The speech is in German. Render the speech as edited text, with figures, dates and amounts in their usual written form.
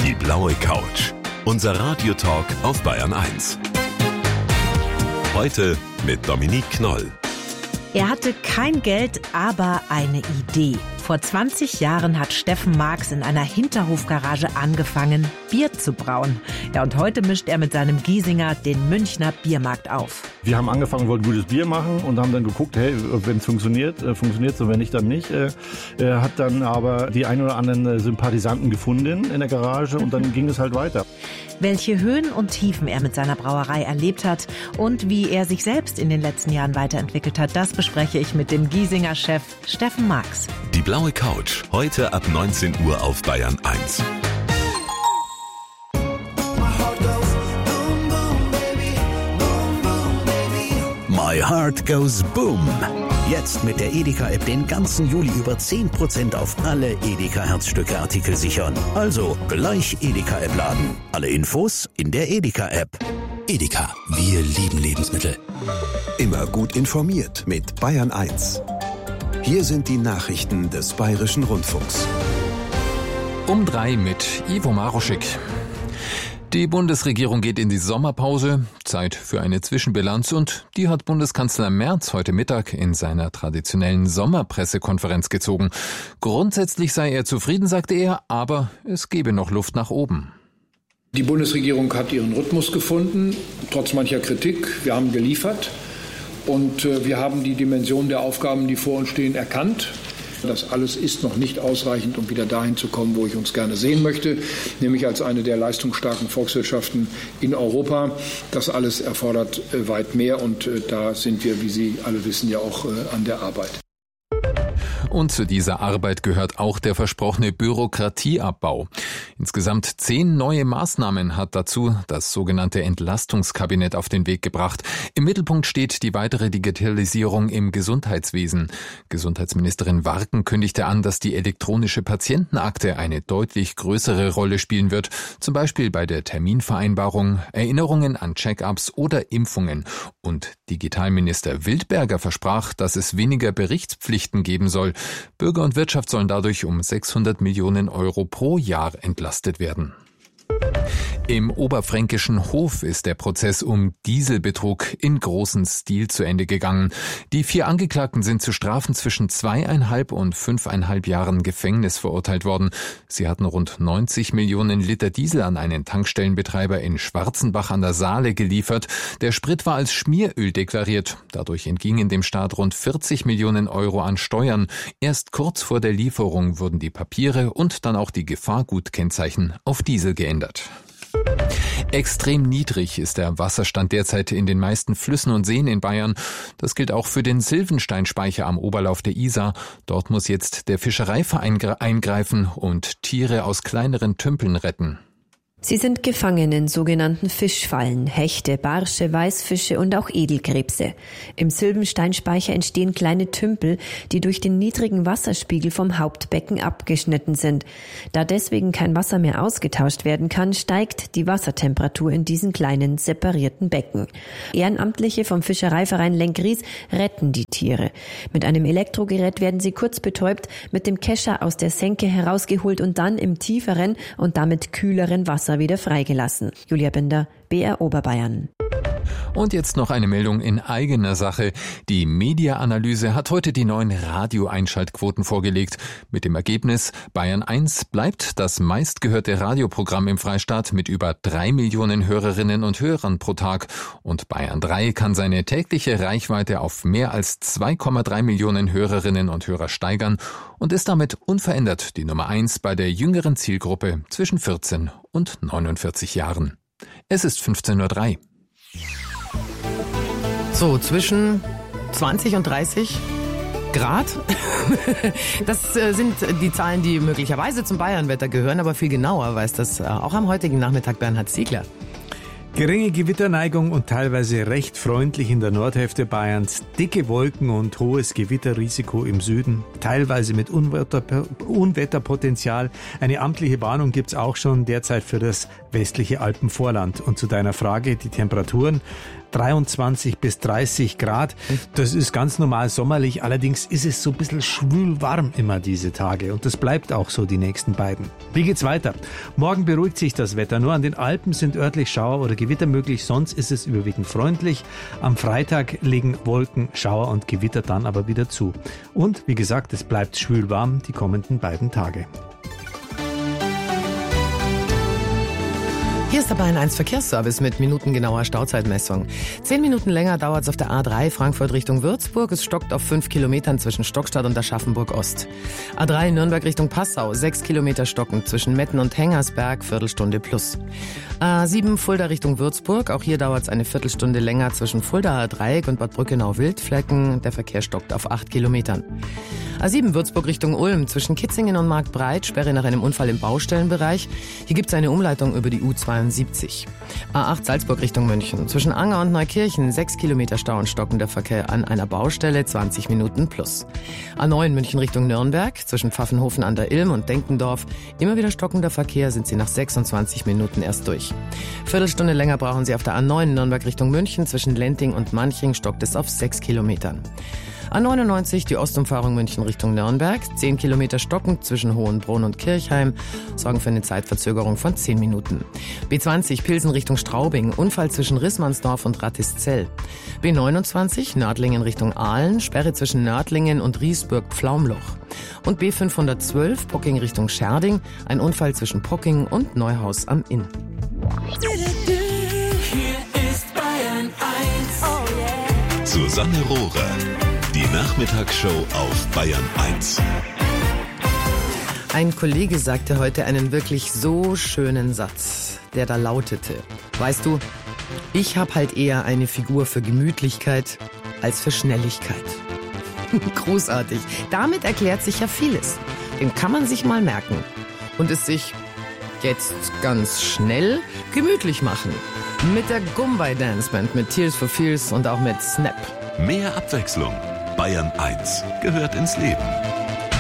Die blaue Couch. Unser Radiotalk auf Bayern 1. Heute mit Dominique Knoll. Er hatte kein Geld, aber eine Idee. Vor 20 Jahren hat Steffen Marx in einer Hinterhofgarage angefangen, Bier zu brauen. Ja, und heute mischt er mit seinem Giesinger den Münchner Biermarkt auf. Wir haben angefangen, wollten gutes Bier machen und haben dann geguckt, hey, wenn es funktioniert, funktioniert es, wenn nicht, dann nicht. Hat dann aber die ein oder anderen Sympathisanten gefunden in der Garage und dann ging es halt weiter. Welche Höhen und Tiefen er mit seiner Brauerei erlebt hat und wie er sich selbst in den letzten Jahren weiterentwickelt hat, das bespreche ich mit dem Giesinger-Chef Steffen Marx. Die blaue Couch, heute ab 19 Uhr auf Bayern 1. My Heart Goes Boom. Jetzt mit der Edeka-App den ganzen Juli über 10% auf alle Edeka-Herzstücke-Artikel sichern. Also gleich Edeka-App laden. Alle Infos in der Edeka-App. Edeka, wir lieben Lebensmittel. Immer gut informiert mit Bayern 1. Hier sind die Nachrichten des Bayerischen Rundfunks. Um 3 mit Ivo Maroschek. Die Bundesregierung geht in die Sommerpause, Zeit für eine Zwischenbilanz, und die hat Bundeskanzler Merz heute Mittag in seiner traditionellen Sommerpressekonferenz gezogen. Grundsätzlich sei er zufrieden, sagte er, aber es gebe noch Luft nach oben. Die Bundesregierung hat ihren Rhythmus gefunden, trotz mancher Kritik. Wir haben geliefert und wir haben die Dimension der Aufgaben, die vor uns stehen, erkannt. Das alles ist noch nicht ausreichend, um wieder dahin zu kommen, wo ich uns gerne sehen möchte, nämlich als eine der leistungsstarken Volkswirtschaften in Europa. Das alles erfordert weit mehr und da sind wir, wie Sie alle wissen, ja auch an der Arbeit. Und zu dieser Arbeit gehört auch der versprochene Bürokratieabbau. Insgesamt 10 neue Maßnahmen hat dazu das sogenannte Entlastungskabinett auf den Weg gebracht. Im Mittelpunkt steht die weitere Digitalisierung im Gesundheitswesen. Gesundheitsministerin Warken kündigte an, dass die elektronische Patientenakte eine deutlich größere Rolle spielen wird, zum Beispiel bei der Terminvereinbarung, Erinnerungen an Check-ups oder Impfungen. Und Digitalminister Wildberger versprach, dass es weniger Berichtspflichten geben soll. Bürger und Wirtschaft sollen dadurch um 600 Millionen Euro pro Jahr entlastet werden. Im oberfränkischen Hof ist der Prozess um Dieselbetrug in großem Stil zu Ende gegangen. Die 4 Angeklagten sind zu Strafen zwischen 2,5 und 5,5 Jahren Gefängnis verurteilt worden. Sie hatten rund 90 Millionen Liter Diesel an einen Tankstellenbetreiber in Schwarzenbach an der Saale geliefert. Der Sprit war als Schmieröl deklariert. Dadurch entgingen dem Staat rund 40 Millionen Euro an Steuern. Erst kurz vor der Lieferung wurden die Papiere und dann auch die Gefahrgutkennzeichen auf Diesel geändert. Extrem niedrig ist der Wasserstand derzeit in den meisten Flüssen und Seen in Bayern. Das gilt auch für den Sylvensteinspeicher am Oberlauf der Isar. Dort muss jetzt der Fischereiverein eingreifen und Tiere aus kleineren Tümpeln retten. Sie sind gefangen in sogenannten Fischfallen, Hechte, Barsche, Weißfische und auch Edelkrebse. Im Sylvensteinspeicher entstehen kleine Tümpel, die durch den niedrigen Wasserspiegel vom Hauptbecken abgeschnitten sind. Da deswegen kein Wasser mehr ausgetauscht werden kann, steigt die Wassertemperatur in diesen kleinen separierten Becken. Ehrenamtliche vom Fischereiverein Lenkries retten die Tiere. Mit einem Elektrogerät werden sie kurz betäubt, mit dem Kescher aus der Senke herausgeholt und dann im tieferen und damit kühleren Wasser wieder freigelassen. Julia Binder, BR Oberbayern. Und jetzt noch eine Meldung in eigener Sache. Die Media-Analyse hat heute die neuen Radio-Einschaltquoten vorgelegt. Mit dem Ergebnis: Bayern 1 bleibt das meistgehörte Radioprogramm im Freistaat mit über 3 Millionen Hörerinnen und Hörern pro Tag. Und Bayern 3 kann seine tägliche Reichweite auf mehr als 2,3 Millionen Hörerinnen und Hörer steigern und ist damit unverändert die Nummer 1 bei der jüngeren Zielgruppe zwischen 14 und 49 Jahren. Es ist 15:03 Uhr. So, zwischen 20 und 30 Grad. Das sind die Zahlen, die möglicherweise zum Bayernwetter gehören, aber viel genauer weiß das auch am heutigen Nachmittag Bernhard Ziegler. Geringe Gewitterneigung und teilweise recht freundlich in der Nordhälfte Bayerns, dicke Wolken und hohes Gewitterrisiko im Süden, teilweise mit Unwetterpotenzial. Eine amtliche Warnung gibt's auch schon derzeit für das westliche Alpenvorland. Und zu deiner Frage, die Temperaturen 23 bis 30 Grad. Das ist ganz normal sommerlich. Allerdings ist es so ein bisschen schwül warm immer diese Tage. Und das bleibt auch so die nächsten beiden. Wie geht's weiter? Morgen beruhigt sich das Wetter. Nur an den Alpen sind örtlich Schauer oder Gewitter möglich. Sonst ist es überwiegend freundlich. Am Freitag legen Wolken, Schauer und Gewitter dann aber wieder zu. Und wie gesagt, es bleibt schwül warm die kommenden beiden Tage. Hier ist der Bayern 1 Verkehrsservice mit minutengenauer Stauzeitmessung. 10 Minuten länger dauert es auf der A3 Frankfurt Richtung Würzburg. Es stockt auf 5 Kilometern zwischen Stockstadt und Aschaffenburg Ost. A3 Nürnberg Richtung Passau, 6 Kilometer stockend zwischen Metten und Hengersberg, Viertelstunde plus. A7 Fulda Richtung Würzburg, auch hier dauert es eine Viertelstunde länger zwischen Fuldaer Dreieck und Bad Brückenau-Wildflecken. Der Verkehr stockt auf 8 Kilometern. A7 Würzburg Richtung Ulm, zwischen Kitzingen und Marktbreit, Sperre nach einem Unfall im Baustellenbereich. Hier gibt es eine Umleitung über die U72. A8 Salzburg Richtung München, zwischen Anger und Neukirchen, 6 Kilometer Stau und stockender Verkehr an einer Baustelle, 20 Minuten plus. A9 München Richtung Nürnberg, zwischen Pfaffenhofen an der Ilm und Denkendorf, immer wieder stockender Verkehr, sind Sie nach 26 Minuten erst durch. Viertelstunde länger brauchen Sie auf der A9 Nürnberg Richtung München, zwischen Lenting und Manching stockt es auf 6 Kilometern. A99, die Ostumfahrung München Richtung Nürnberg, 10 Kilometer stockend zwischen Hohenbrunn und Kirchheim, sorgen für eine Zeitverzögerung von 10 Minuten. B20, Pilsen Richtung Straubing, Unfall zwischen Rissmannsdorf und Rattiszell. B29, Nördlingen Richtung Aalen, Sperre zwischen Nördlingen und Riesburg-Pflaumloch. Und B512, Pocking Richtung Scherding, ein Unfall zwischen Pocking und Neuhaus am Inn. Hier ist Bayern 1. Susanne Rohrer. Die Nachmittagsshow auf Bayern 1. Ein Kollege sagte heute einen wirklich so schönen Satz, der da lautete: Weißt du, ich habe halt eher eine Figur für Gemütlichkeit als für Schnelligkeit. Großartig. Damit erklärt sich ja vieles. Den kann man sich mal merken und es sich jetzt ganz schnell gemütlich machen. Mit der Gumbay Dance Band, mit Tears for Fears und auch mit Snap. Mehr Abwechslung. Bayern 1 gehört ins Leben.